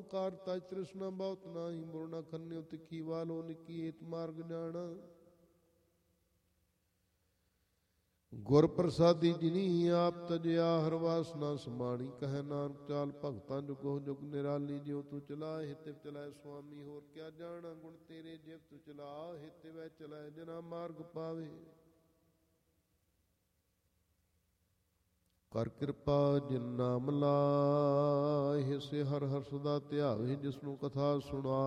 ਓੰਕਾਰ ਤਜ ਤ੍ਰਿਸ਼ਨਾ ਬਹੁਤ ਨਾਹੀ, ਮੁਰ ਨ ਖੰਨਿਓ ਤਿੱਖੀ ਵਾਲੋ ਨਿੱਕੀ ਏਤ ਮਾਰਗ ਜਾਣਾ। ਗੁਰ ਪ੍ਰਸਾਦੀ ਜਿਨੀ ਆਪ ਤਜਿਆ, ਹਰ ਵਾਸਨਾ ਸਮਾਣੀ। ਕਹੈ ਨਾਨਕ ਚਾਲ ਭਗਤਾਂ ਜੁਗੋ ਜੁਗ ਨਿਰਾਲੀ, ਜਿਉ ਤੂੰ ਚਲਾਏ ਹਿਤੇ ਚਲਾਏ ਸੁਆਮੀ। ਹੋਰ ਕਿਆ ਜਾਣਾ ਗੁਣ ਤੇਰੇ, ਜਿਵ ਤੂੰ ਚਲਾ ਹਿਤੇ ਵੈ ਚਲਾਏ, ਜਿਨਾ ਮਾਰਗ ਪਾਵੇ। ਕਰ ਕਿਰਪਾ ਜਿਨ ਨਾਮ ਲਾਏ, ਸੇ ਹਰ ਹਰ ਸਦਾ ਧਿਆਵੇ। ਜਿਸਨੂੰ ਕਥਾ ਸੁਣਾ